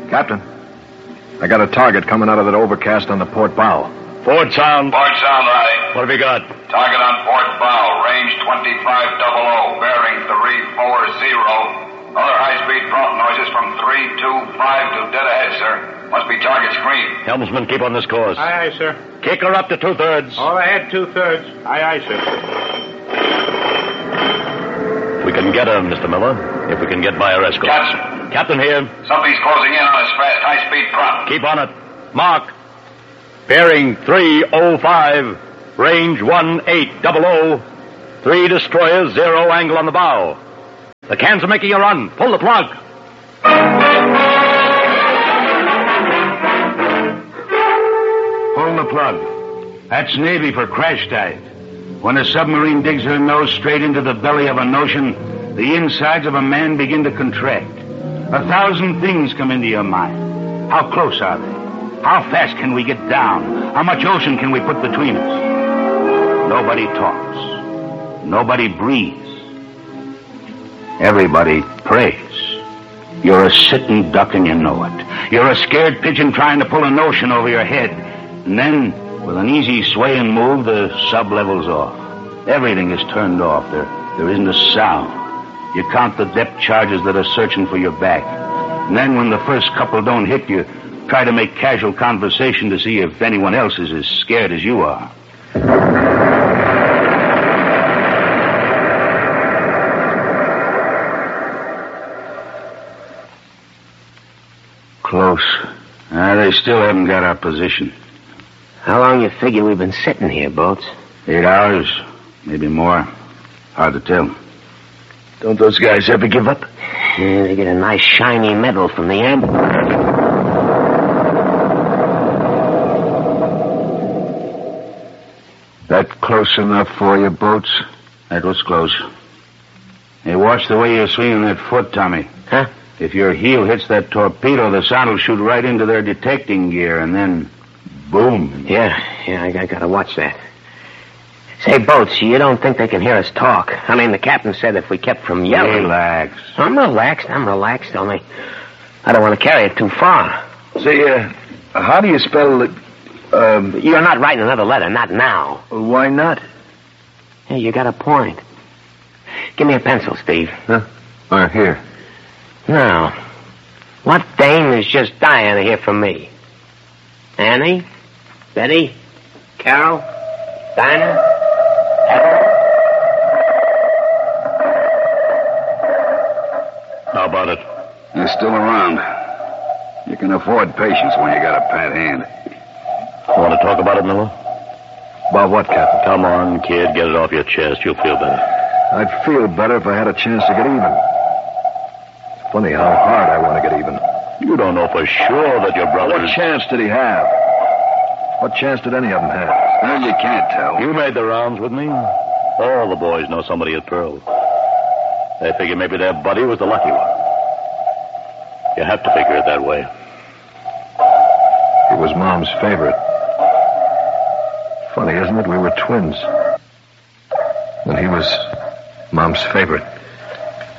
Captain, I got a target coming out of that overcast on the port bow. Port sound. Port sound, Riley. What have you got? Target on port bow, range 2500, bearing 340. Other high-speed prompt noises from 325 to dead ahead, sir. Must be target screen. Helmsman, keep on this course. Aye, aye, sir. Kick her up to 2/3. All ahead, 2/3. Aye, aye, sir. We can get her, Mr. Miller, if we can get by her escort. Johnson. Captain here. Something's closing in on us fast. High-speed prompt. Keep on it. Mark. Bearing 305. Range 1800. 3 destroyers, 0 angle on the bow. The cans are making a run. Pull the plug. Pull the plug. That's Navy for crash dive. When a submarine digs her nose straight into the belly of an ocean, the insides of a man begin to contract. 1,000 things come into your mind. How close are they? How fast can we get down? How much ocean can we put between us? Nobody talks. Nobody breathes. Everybody prays. You're a sitting duck and you know it. You're a scared pigeon trying to pull a notion over your head. And then, with an easy swaying move, the sub levels off. Everything is turned off. There isn't a sound. You count the depth charges that are searching for your back. And then when the first couple don't hit you, try to make casual conversation to see if anyone else is as scared as you are. Close. They still haven't got our position. How long you figure we've been sitting here, Boats? 8 hours, maybe more. Hard to tell. Don't those guys ever give up? Yeah, they get a nice shiny medal from the ambulance. That close enough for you, Boats? That was close. Hey, watch the way you're swinging that foot, Tommy. Huh? If your heel hits that torpedo, the sound will shoot right into their detecting gear, and then, boom. Yeah, I gotta watch that. Say, Boats, you don't think they can hear us talk? I mean, the captain said if we kept from yelling... Relax. I'm relaxed, only I don't want to carry it too far. Say, how do you spell it? You're not writing another letter, not now. Why not? Hey, you got a point. Give me a pencil, Steve. Huh? Here. Now, what dame is just dying to hear from me? Annie? Betty? Carol? Dinah? Ethel? How about it? You're still around. You can afford patience when you got a pat hand. Want to talk about it, Miller? About what, Captain? Come on, kid. Get it off your chest. You'll feel better. I'd feel better if I had a chance to get even. It's funny how hard I want to get even. You don't know for sure that your brother... What chance did he have? What chance did any of them have? Well, you can't tell. You made the rounds with me. All the boys know somebody at Pearl. They figure maybe their buddy was the lucky one. You have to figure it that way. He was Mom's favorite. Funny, isn't it? We were twins. And he was Mom's favorite.